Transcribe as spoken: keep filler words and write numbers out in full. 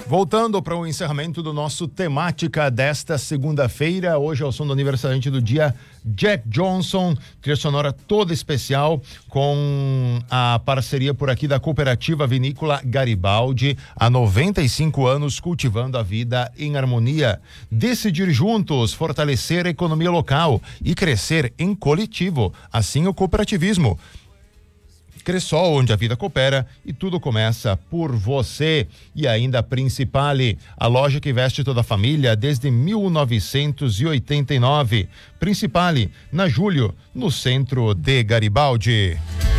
Voltando para o encerramento do nosso temática desta segunda-feira, hoje é o som do aniversariante do dia, Jack Johnson, trilha sonora toda especial com a parceria por aqui da Cooperativa Vinícola Garibaldi, há noventa e cinco anos cultivando a vida em harmonia. Decidir juntos, fortalecer a economia local e crescer em coletivo, assim o cooperativismo. Cressol, onde a vida coopera e tudo começa por você. E ainda a Principale, a loja que veste toda a família desde mil novecentos e oitenta e nove. Principale, na Júlio, no centro de Garibaldi.